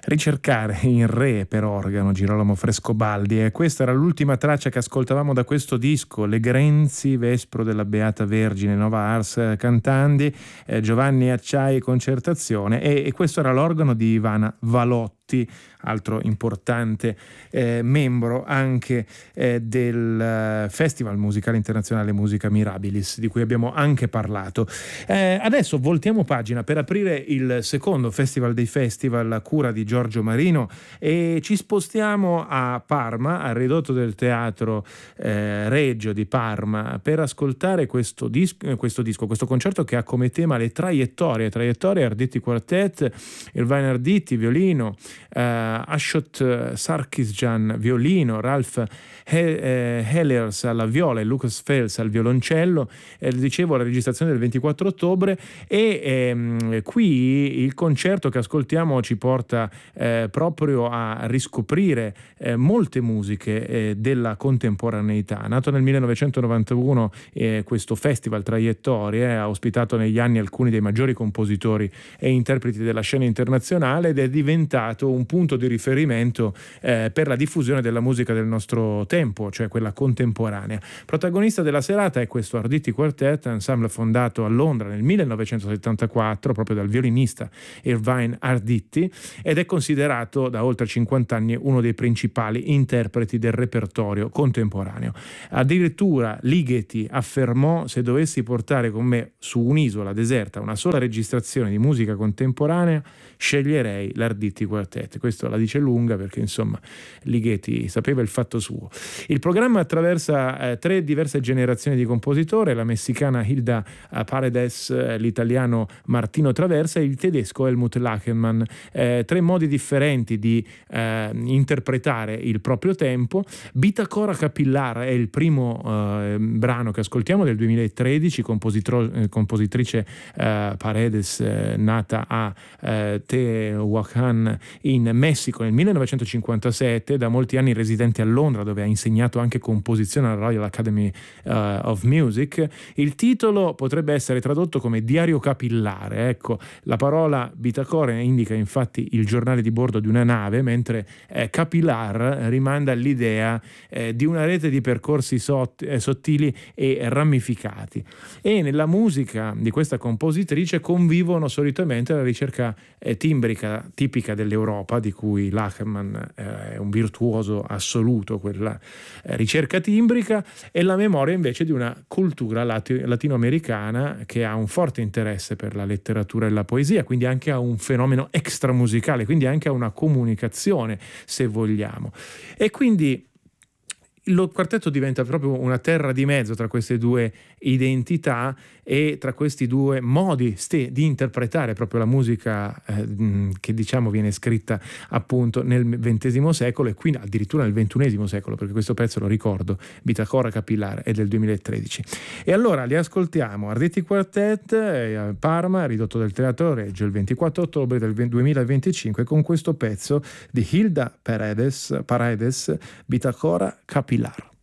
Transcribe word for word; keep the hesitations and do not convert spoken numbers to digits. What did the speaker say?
ricercare in re per organo Girolamo Frescobaldi, e questa era l'ultima traccia che ascoltavamo da questo disco, Le Grenzi, Vespro della Beata Vergine, Nova Ars Cantandi, eh, Giovanni Acciai Concertazione, e, e questo era l'organo di Ivana Valotti, altro importante eh, membro anche eh, del Festival Musicale Internazionale Musica Mirabilis, di cui abbiamo anche parlato. Eh, adesso voltiamo pagina per aprire il secondo Festival dei Festival a cura di Giorgio Marino, e ci spostiamo a Parma, al ridotto del Teatro eh, Regio di Parma, per ascoltare questo disco, questo disco, questo concerto che ha come tema le traiettorie, traiettorie Arditi Quartet, Irvine Arditi violino, eh, Ashot Sarkisjan violino, Ralph He- Hellers alla viola e Lucas Fels al violoncello. Eh, dicevo, la registrazione del ventiquattro ottobre, e ehm, qui il concerto che ascoltiamo ci porta eh, proprio a riscoprire eh, molte musiche eh, della contemporaneità. Nato nel millenovecentonovantuno, eh, questo festival Traiettorie ha ospitato negli anni alcuni dei maggiori compositori e interpreti della scena internazionale, ed è diventato un punto di riferimento eh, per la diffusione della musica del nostro tempo, cioè quella contemporanea. Protagonista della serata è questo Arditi Quartet, ensemble fondato a Londra nel millenovecentosettantaquattro proprio dal violinista Irvine Arditi, ed è considerato da oltre cinquanta anni uno dei principali interpreti del repertorio contemporaneo. Addirittura Ligeti affermò: se dovessi portare con me su un'isola deserta una sola registrazione di musica contemporanea, sceglierei l'Arditi Quartet. Questo la dice lunga, perché insomma Ligeti sapeva il fatto suo. Il programma attraversa eh, tre diverse generazioni di compositori: la messicana Hilda Paredes, eh, l'italiano Martino Traversa e il tedesco Helmut Lachenmann. Eh, tre modi differenti di eh, interpretare il proprio tempo. Bitacora Capillar è il primo eh, brano che ascoltiamo, del duemilatredici, compositro- eh, compositrice eh, Paredes, eh, nata a eh, Tehuacan in Messico nel millenovecentocinquantasette, da molti anni residente a Londra, dove ha insegnato anche composizione alla Royal Academy uh, of Music. Il titolo potrebbe essere tradotto come diario capillare. Ecco, la parola Bitacora indica infatti il giornale di bordo di una nave, mentre eh, capillar rimanda all'idea eh, di una rete di percorsi sott- eh, sottili e ramificati. E nella musica di questa compositrice convivono solitamente la ricerca eh, timbrica tipica dell'Europa, di cui Lachenmann eh, è un virtuoso assoluto, quella eh, ricerca timbrica, e la memoria invece di una cultura lati- latinoamericana che ha un forte interesse per la letteratura e la poesia, quindi anche a un fenomeno extramusicale, quindi anche a una comunicazione, se vogliamo. E quindi lo quartetto diventa proprio una terra di mezzo tra queste due identità e tra questi due modi sti, di interpretare proprio la musica eh, che diciamo viene scritta appunto nel ventesimo secolo, e quindi addirittura nel ventunesimo secolo, perché questo pezzo, lo ricordo, Bitacora Capillare, è del duemilatredici. E allora li ascoltiamo, Arditi Quartet eh, a Parma, ridotto del Teatro Regio, il ventiquattro ottobre del duemilaventicinque, con questo pezzo di Hilda Paredes, Paredes Bitacora Capillare.